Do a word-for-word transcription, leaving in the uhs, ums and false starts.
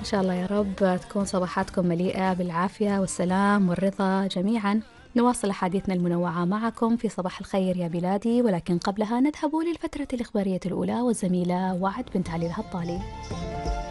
إن شاء الله يا رب تكون صباحاتكم مليئة بالعافية والسلام والرضا جميعا. نواصل أحاديثنا المنوعة معكم في صباح الخير يا بلادي، ولكن قبلها نذهب للفترة الإخبارية الأولى والزميلة وعد بنت علي الهطالي.